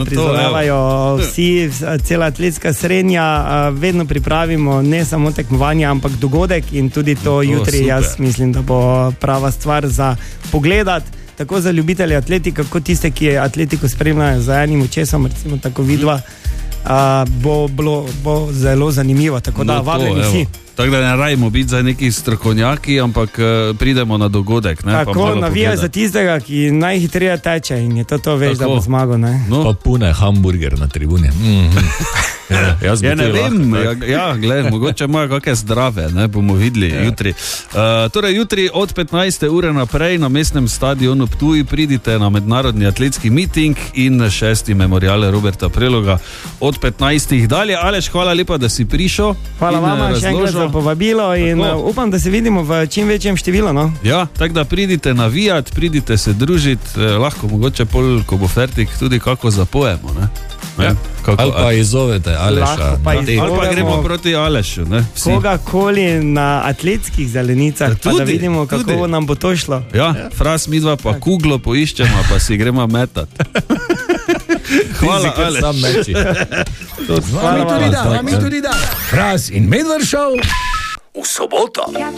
prizoravajo vsi, cela atletska srednja, vedno pripravimo ne samo tekmovanje, ampak dogodek in tudi to jutri, super. jaz mislim, da bo prava stvar za pogledat, tako za ljubitelje atletike, kot tiste, ki atletiko spremljajo za enim očesom, recimo tako vidva, bo zelo zanimivo, tako da vabljeni vsi. Tako da ne rajmo biti za neki strokovnjaki, ampak pridemo na dogodek. Ne? Tako, navijaj za tistega, ki najhitreje teče in je to veš, da bo zmagal. No. Pa pune hamburger na tribuni. Ja, ne vem, gledaj, mogoče imajo kakšne zdrave, ne, bomo videli jutri. Torej, jutri od 15. ure naprej na mestnem stadionu Ptuj pridite na mednarodni atletski miting in 6. memorial Roberta Preloga od 15. dalje. Aleš, hvala lepa, da si prišel. Hvala vama še enkrat za povabilo in upam, da se vidimo v čim večjem številu. No? Ja, tako da pridite navijati, pridite se družiti, lahko mogoče pol, ko bo fertik, tudi kako zapojemo, ne? Ja. Ali pa izzovete Aleša. Ali pa gremo proti Alešu. Kogarkoli na atletskih zelenicah, pa da vidimo, kako nam bo to šlo. Ja, Fras, midva pa kuglo poiščemo, pa si gremo metat. Hvala, Aleš. Sam meči. Mi tudi da. Fras in Medved Show v soboto.